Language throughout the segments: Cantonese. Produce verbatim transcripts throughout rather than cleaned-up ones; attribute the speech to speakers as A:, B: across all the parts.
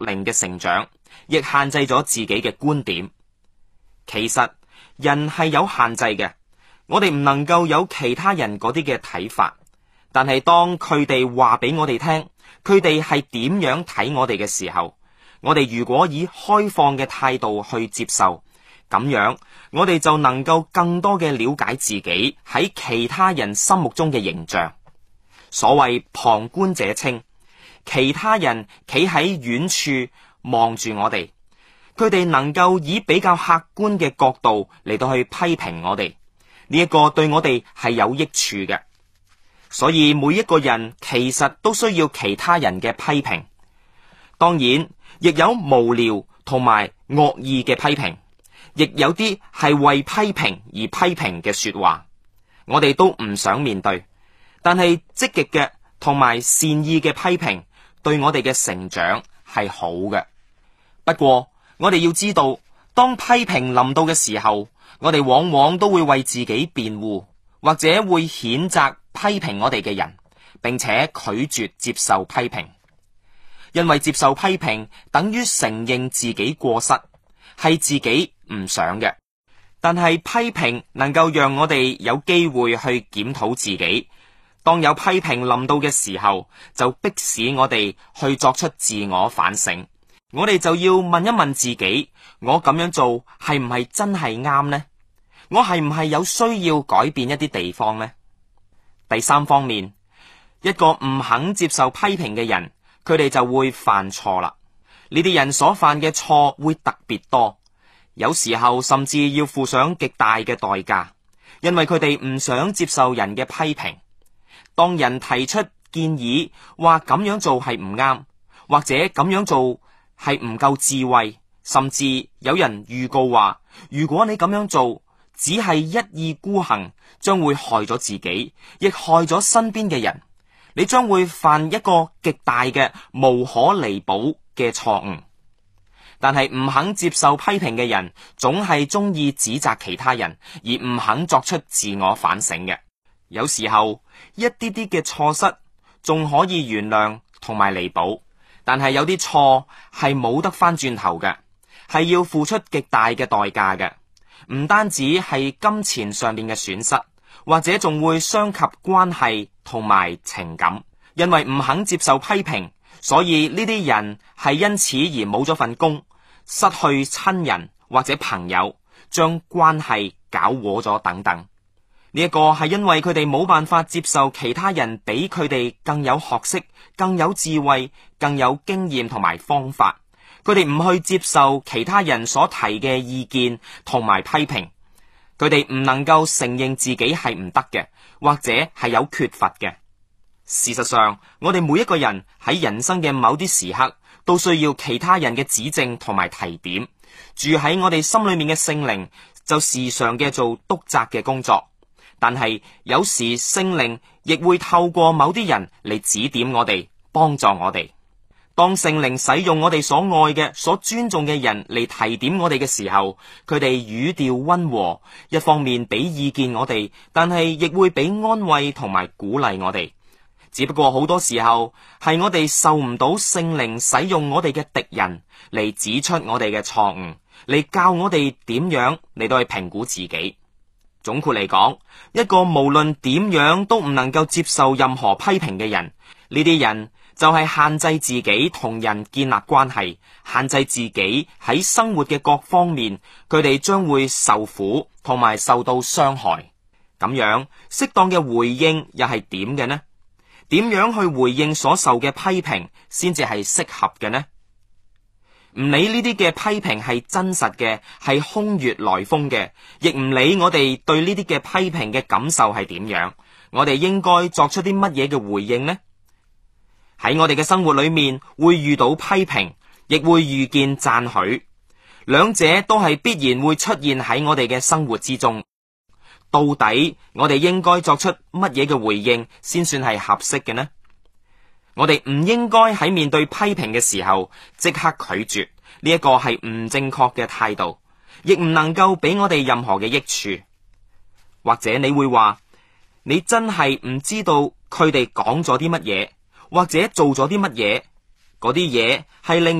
A: 靈嘅成長，亦限制咗自己嘅觀點。其實人係有限制嘅，我哋唔能夠有其他人嗰啲嘅睇法。但係當佢哋話俾我哋聽，佢哋係點樣睇我哋嘅時候，我哋如果以開放嘅態度去接受，咁樣我哋就能夠更多嘅了解自己喺其他人心目中嘅形象。所謂旁觀者清，其他人企喺遠處望住我哋，佢哋能夠以比較客觀嘅角度嚟到去批評我哋，呢一個對我哋係有益處嘅。所以每一個人其實都需要其他人嘅批評，當然亦有無聊同埋惡意嘅批評，亦有啲係為批評而批評嘅說話，我哋都唔想面對。但係積極嘅同埋善意嘅批評對我哋嘅成長係好嘅。不過我哋要知道，當批評臨到嘅時候，我哋往往都會為自己辯護，或者會譴責批評我哋嘅人，並且拒絕接受批評。因為接受批評等於承認自己過失，係自己唔想嘅。但係批評能夠讓我哋有機會去檢討自己。當有批評臨到嘅時候，就迫使我哋去作出自我反省。我哋就要問一問自己，我咁樣做係唔係真係啱呢？我係唔係有需要改變一啲地方呢？第三方面，一個唔肯接受批評嘅人，佢哋就會犯錯啦。呢啲人所犯嘅錯會特別多，有時候甚至要付上極大嘅代價，因為佢哋唔想接受人嘅批評。當人提出建議，話咁樣做係唔啱，或者咁樣做係唔夠智慧，甚至有人預告話，如果你咁樣做，只係一意孤行，將會害咗自己，亦害咗身邊嘅人。你將會犯一個極大嘅無可彌補嘅錯誤。但係唔肯接受批評嘅人，總係中意指責其他人，而唔肯作出自我反省嘅。有時候一啲啲嘅錯失仲可以原諒同埋彌補，但係有啲錯係冇得翻轉頭嘅，係要付出極大嘅代價嘅。唔單止係金錢上面嘅損失，或者仲會傷及關係同埋情感。因為唔肯接受批評，所以呢啲人係因此而冇咗份工，失去親人或者朋友，將關係搞和咗等等。呢一個係因為佢哋冇辦法接受其他人比佢哋更有學識、更有智慧、更有經驗同埋方法。佢哋唔去接受其他人所提嘅意見同埋批評，佢哋唔能夠承認自己係唔得嘅，或者係有缺乏嘅。事實上，我哋每一個人喺人生嘅某啲時刻都需要其他人嘅指正同埋提點。住喺我哋心裏面嘅聖靈就時常嘅做督責嘅工作。但係有時聖靈亦會透過某啲人嚟指點我哋，幫助我哋。當聖靈使用我哋所愛嘅、所尊重嘅人嚟提點我哋嘅時候，佢哋語調溫和，一方面俾意見我哋，但係亦會俾安慰同埋鼓勵我哋。只不過好多時候係我哋受唔到聖靈使用我哋嘅敵人嚟指出我哋嘅錯誤，嚟教我哋點樣嚟到去評估自己。總括嚟講，一個無論點樣都唔能夠接受任何批評嘅人，呢啲人就係限制自己同人建立關係，限制自己喺生活嘅各方面，佢哋將會受苦同埋受到傷害。咁樣適當嘅回應又係點嘅呢？點樣去回應所受嘅批評先至係適合嘅呢？唔理呢啲嘅批評係真實嘅，係空穴來風嘅，亦唔理我哋對呢啲嘅批評嘅感受係點樣，我哋應該作出啲乜嘢嘅回應呢？喺我哋嘅生活裏面會遇到批評，亦會遇見讚許，兩者都係必然會出現喺我哋嘅生活之中。到底我哋應該作出乜嘢嘅回應先算係合適嘅呢？我哋唔應該喺面對批評嘅時候即刻拒絕，呢一個係唔正確嘅態度，亦唔能夠俾我哋任何嘅益處。或者你會話，你真係唔知道佢哋講咗啲乜嘢，或者做咗啲乜嘢，嗰啲嘢係令人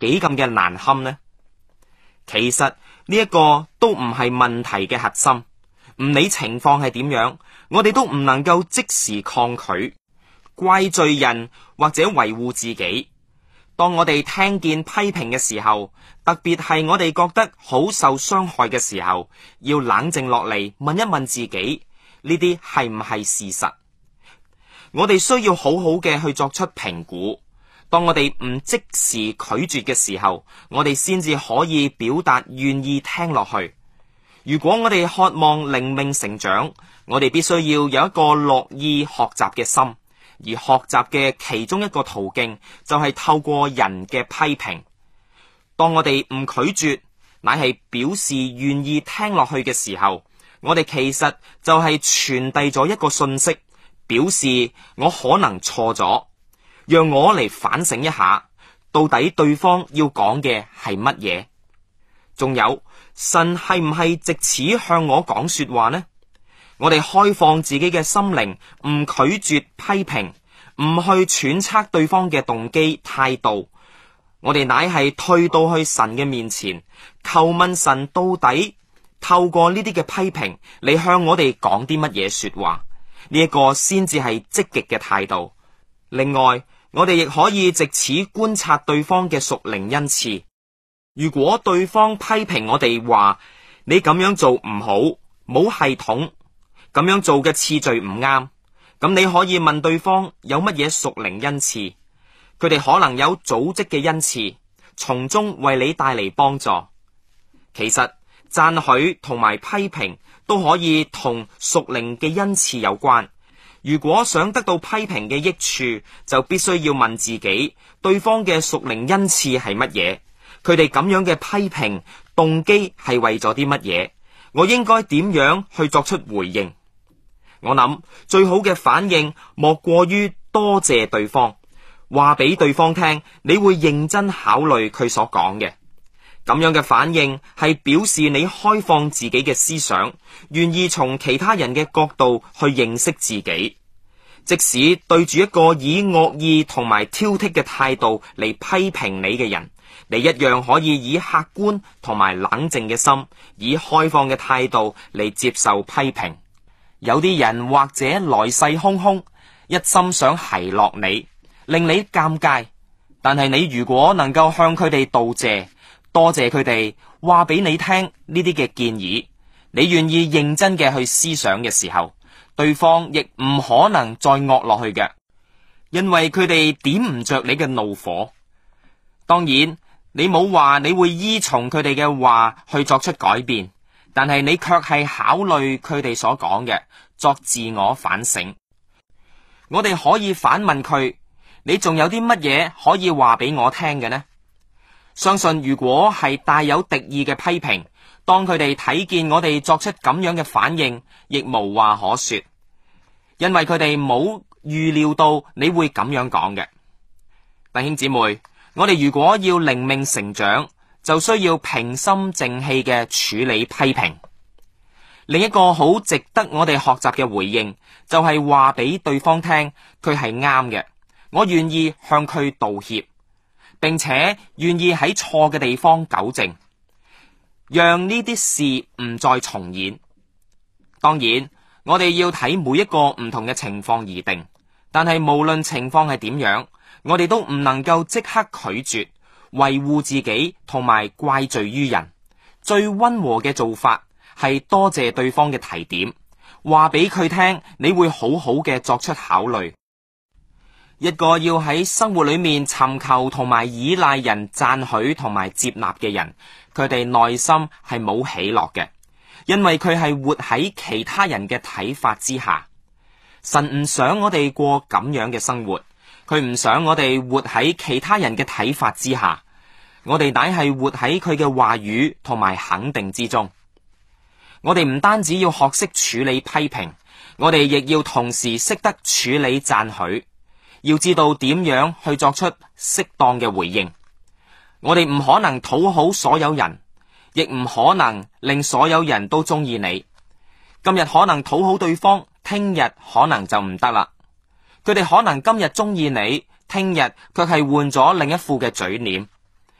A: 幾咁嘅難堪呢？其實呢一個都唔係問題嘅核心，唔理情況係點樣，我哋都唔能夠即時抗拒、怪罪人或者維護自己。當我哋聽見批評嘅時候，特別係我哋覺得好受傷害嘅時候，要冷靜落嚟問一問自己，呢啲係唔係事實？我哋需要好好嘅去作出評估。當我哋唔即時拒絕嘅時候，我哋先至可以表達願意聽落去。如果我哋渴望靈命成長，我哋必須要有一個樂意學習嘅心，而學習嘅其中一個途徑就係透過人嘅批評。當我哋唔拒絕，乃係表示願意聽落去嘅時候，我哋其實就係傳遞咗一個信息，表示我可能錯咗，讓我嚟反省一下，到底對方要講嘅係乜嘢？仲有，神係唔係藉此向我講說話呢？我哋開放自己嘅心靈，唔拒絕批評，唔去揣測對方嘅動機態度，我哋乃係退到去神嘅面前，求問神到底透過呢啲嘅批評嚟向我哋講啲乜嘢說話，呢一個先至係積極嘅態度。另外，我哋亦可以藉此觀察對方嘅屬靈恩賜。如果對方批評我哋話你咁樣做唔好，冇系統，咁樣做嘅次序唔啱，咁你可以問對方有乜嘢屬靈恩賜，佢哋可能有組織嘅恩賜，從中為你帶嚟幫助。其實讚許同埋批評都可以同屬靈嘅恩賜有關。如果想得到批評嘅益處，就必須要問自己，對方嘅屬靈恩賜係乜嘢？佢哋咁樣嘅批評動機係為咗啲乜嘢？我應該點樣去作出回應？我諗最好嘅反應莫過於多謝對方，話俾對方聽，你會認真考慮佢所講嘅。咁樣嘅反應係表示你開放自己嘅思想，願意從其他人嘅角度去認識自己。即使對住一個以惡意同埋挑剔嘅態度嚟批評你嘅人，你一樣可以以客觀同埋冷靜嘅心，以開放嘅態度嚟接受批評。有啲人或者來勢洶洶，一心想奚落你，令你尷尬。但係你如果能夠向佢哋道謝，多謝佢哋話俾你聽呢啲嘅建議，你願意認真嘅去思想嘅時候，對方亦唔可能再惡落去嘅，因為佢哋點唔着你嘅怒火。當然，你冇話你會依從佢哋嘅話去作出改變，但係你卻係考慮佢哋所講嘅，作自我反省。我哋可以反問佢，你仲有啲乜嘢可以話俾我聽嘅呢？相信如果係帶有敵意嘅批評，當佢哋睇見我哋作出咁樣嘅反應，亦無話可說，因為佢哋冇預料到你會咁樣講嘅。弟兄姊妹，我哋如果要靈命成長，就需要平心靜氣嘅處理批評。另一個好值得我哋學習嘅回應，就係話俾對方聽，佢係啱嘅，我願意向佢道歉，並且願意喺錯嘅地方糾正，讓呢啲事唔再重演。當然，我哋要睇每一個唔同嘅情況而定，但係無論情況係點樣，我哋都唔能夠即刻拒絕、維護自己同埋怪罪於人。最溫和嘅做法係多謝對方嘅提點，話俾佢聽，你會好好嘅作出考慮。一個要喺生活裏面尋求同埋依賴人讚許同埋接納嘅人，佢哋內心係冇喜樂嘅，因為佢係活喺其他人嘅睇法之下。神唔想我哋過咁樣嘅生活，佢唔想我哋活喺其他人嘅睇法之下，我哋乃係活喺佢嘅話語同埋肯定之中。我哋唔單止要學識處理批評，我哋亦要同時識得處理讚許。要知道點樣去作出適當嘅回應。我哋唔可能討好所有人，亦唔可能令所有人都中意你。今日可能討好對方，聽日可能就唔得啦。佢哋可能今日中意你，聽日卻係換咗另一副嘅嘴臉。